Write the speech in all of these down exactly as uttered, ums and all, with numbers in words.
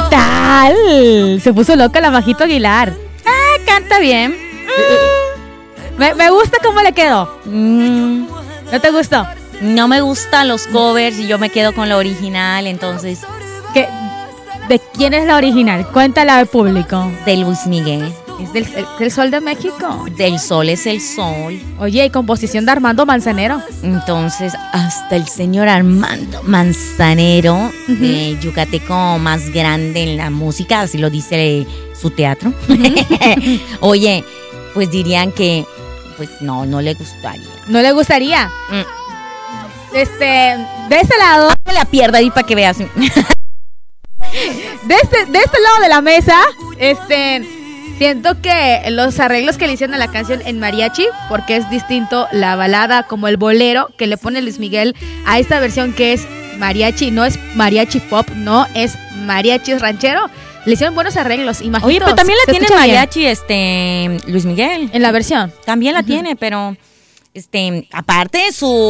tal? Se puso loca la Majito Aguilar. Ah, canta bien. Mm. Me, me gusta cómo le quedó. Mm. ¿No te gustó? No me gustan los covers y yo me quedo con la original, entonces. ¿Qué? ¿De quién es la original? Cuéntale al público. De Luis Miguel. Es del, del Sol de México. Del Sol es el Sol. Oye, y composición de Armando Manzanero. Entonces, hasta el señor Armando Manzanero, uh-huh. eh, yucateco más grande en la música, así lo dice su teatro. Uh-huh. Oye, pues dirían que, pues no, no le gustaría. ¿No le gustaría? Mm. Este, de este lado. No la pierda ahí para que veas. De este, de este lado de la mesa, este, siento que los arreglos que le hicieron a la canción en mariachi, porque es distinto la balada como el bolero que le pone Luis Miguel a esta versión que es mariachi, no es mariachi pop, no es mariachi ranchero. Le hicieron buenos arreglos, imagínate. Oye, pero también la tiene mariachi bien. este Luis Miguel. En la versión. También la uh-huh. tiene, pero este, aparte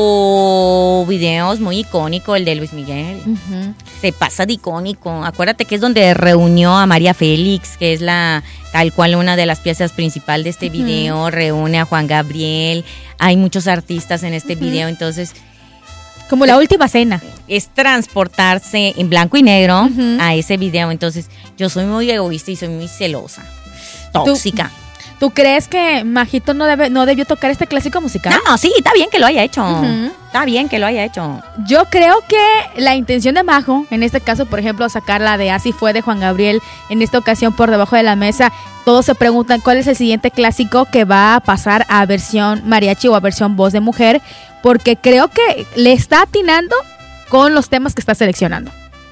su video es muy icónico, el de Luis Miguel. Uh-huh. Se pasa de icónico. Acuérdate que es donde reunió a María Félix, que es la tal cual una de las piezas principales de este uh-huh. video. Reúne a Juan Gabriel. Hay muchos artistas en este uh-huh. video, entonces. Como la última cena. Es transportarse en blanco y negro uh-huh. a ese video. Entonces, yo soy muy egoísta y soy muy celosa. Tóxica. ¿Tú, ¿tú crees que Majito no debe, no debió tocar este clásico musical? No, sí, está bien que lo haya hecho. Uh-huh. Está bien que lo haya hecho. Yo creo que la intención de Majo, en este caso, por ejemplo, sacarla de Así Fue de Juan Gabriel, en esta ocasión por debajo de la mesa, todos se preguntan cuál es el siguiente clásico que va a pasar a versión mariachi o a versión voz de mujer, porque creo que le está atinando con los temas que está seleccionando.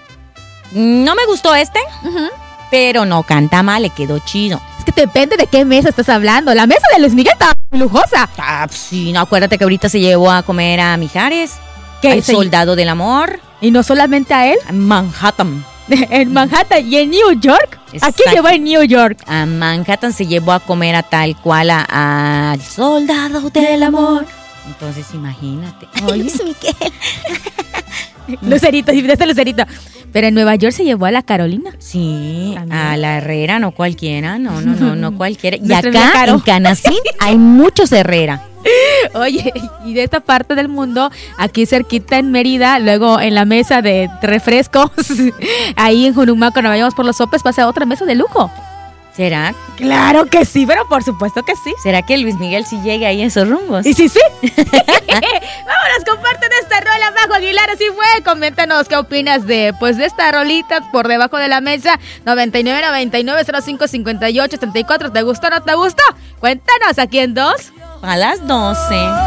No me gustó este, uh-huh. pero no canta mal, le quedó chido. Es que depende de qué mesa estás hablando. La mesa de Luis Miguel está muy lujosa. Ah, sí, no, acuérdate que ahorita se llevó a comer a Mijares, el soldado del amor. Y no solamente a él. En Manhattan. En Manhattan y en New York. ¿A quién llevó en New York? A Manhattan se llevó a comer a tal cual al soldado del amor. Entonces imagínate. Oye, Luis Miguel. Lucerito, de este Lucerito. Pero en Nueva York se llevó a la Carolina. Sí, también. A la Herrera, no cualquiera, no, no, no, no cualquiera. Y acá en Canacín hay muchos Herrera. Oye, y de esta parte del mundo, aquí cerquita en Mérida, luego en la mesa de refrescos, ahí en Junumaco, cuando vayamos por los sopes, pasa otra mesa de lujo. ¿Será? Claro que sí, pero por supuesto que sí. ¿Será que Luis Miguel sí llega ahí en esos rumbos? Y sí, sí. Vámonos, comparten esta rola, Majo Aguilar, así fue. Coméntanos qué opinas de, pues, de esta rolita por debajo de la mesa. noventa y nueve, noventa y nueve, cero cinco, cincuenta y ocho, treinta y cuatro. ¿Te gustó o no te gustó? Cuéntanos aquí en dos. A las doce.